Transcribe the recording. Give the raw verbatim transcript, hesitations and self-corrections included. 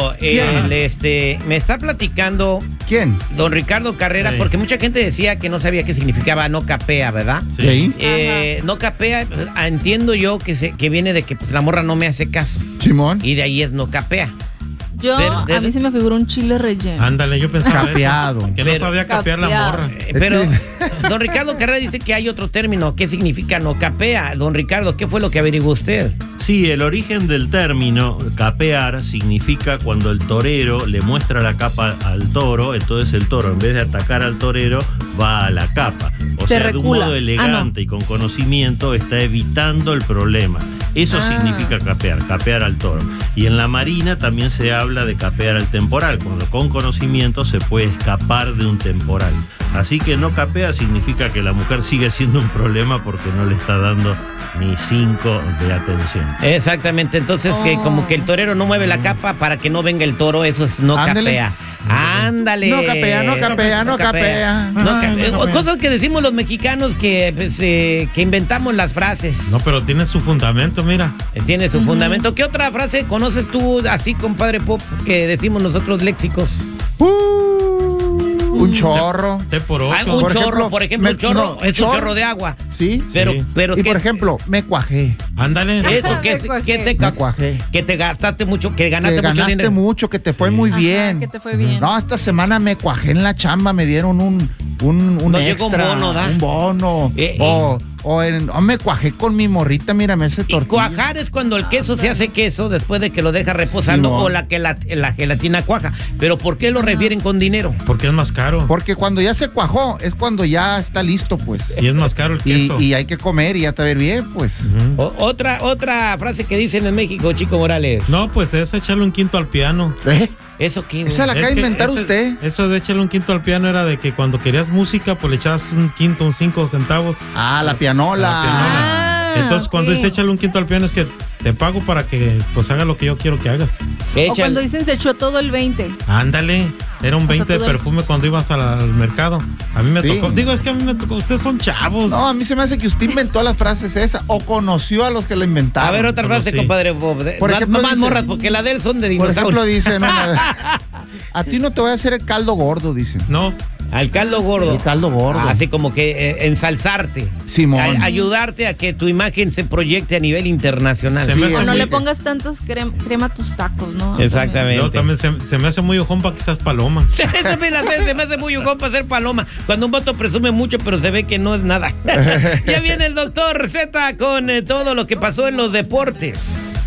Pero eh, el, este, me está platicando... ¿Quién? Don Ricardo Carrera, sí. Porque mucha gente decía que no sabía qué significaba no capea, ¿verdad? Sí. Eh, no capea, entiendo yo que, se, que viene de que pues, la morra no me hace caso. Simón. Y de ahí es no capea. Yo, pero, de, a mí se me figuró un chile relleno. Ándale, yo pensaba capeado. Eso, que pero, no sabía capear capeado. la morra. Eh, pero don Ricardo Carrera dice que hay otro término. ¿Qué significa no capea? Don Ricardo, ¿qué fue lo que averiguó usted? Sí, el origen del término capear significa cuando el torero le muestra la capa al toro, entonces el toro en vez de atacar al torero va a la capa. O Se sea, recula. de un modo elegante ah, no. y con conocimiento está evitando el problema. Eso ah. significa capear, capear al toro. Y en la marina también se habla de capear al temporal, cuando con conocimiento se puede escapar de un temporal. Así que no capea significa que la mujer sigue siendo un problema porque no le está dando ni cinco de atención. Exactamente, entonces oh. que como que el torero no mueve la capa para que no venga el toro, eso es no Ándale. capea. Ándale. No capea, no capea, no capea. No capea. No capea. Cosas que decimos los mexicanos que, pues, eh, que inventamos las frases. No, pero tiene su fundamento, mira. Tiene su uh-huh. fundamento. ¿Qué otra frase conoces tú así, compadre Pop, que decimos nosotros léxicos? Uh. Un chorro. Te por ocho. Ah, un por chorro, ejemplo, por ejemplo, me, un chorro no, es chorro. un chorro de agua. Sí. Pero, sí. pero y ¿qué? por ejemplo, me cuajé. Ándale. Eso, que, que te me cuajé. Que te gastaste mucho, que ganaste, que ganaste mucho dinero. mucho, que te fue sí. muy bien. Ajá, que te fue bien. No, esta semana me cuajé en la chamba, me dieron un, un, un no extra. Llegó un bono, ¿da? Un bono. Eh, o, eh. o en, o me cuajé con mi morrita, mírame ese tortilla. Y cuajar es cuando el queso se hace queso después de que lo deja reposando sí, no. o la que la, la gelatina cuaja. Pero ¿por qué lo refieren con dinero? Porque es más caro. Porque cuando ya se cuajó es cuando ya está listo, pues. Y es más caro el queso. Y, y hay que comer y ya te ver bien, pues. Uh-huh. o, otra, otra frase que dicen en México, Chico Morales. No, pues es echarle un quinto al piano. ¿Eh? ¿Eso qué? Esa la acaba de inventar ese, usted. Eso de echarle un quinto al piano era de que cuando querías música, pues le echabas un quinto, un cinco centavos. Ah, la pianola. La pianola. Ah, Entonces, okay. cuando dice échale un quinto al piano, es que te pago para que pues haga lo que yo quiero que hagas. O cuando dicen se echó todo el veinte. Ándale, era un veinte de perfume el... cuando ibas al, al mercado. A mí me sí. tocó. Digo, es que a mí me tocó. Ustedes son chavos. No, a mí se me hace que usted inventó las frases esas o conoció a los que la inventaron. A ver, otra frase, compadre Bob. De, por ejemplo, más dice, morras, porque la de él son de dinosaurios. Por ejemplo, dice, no, a ti no te voy a hacer el caldo gordo, dice. No. Al caldo gordo. El caldo gordo. Ah, así como que eh, ensalzarte. Simón. A, ayudarte a que tu imagen se proyecte a nivel internacional. Se sí, me o no muy... le pongas tantas crema, crema a tus tacos, ¿no? Exactamente. Yo también se, se me hace muy ojón para que seas paloma. se, me hace, se me hace muy ojón para ser paloma. Cuando un vato presume mucho, pero se ve que no es nada. Ya viene el doctor Z con eh, todo lo que pasó en los deportes.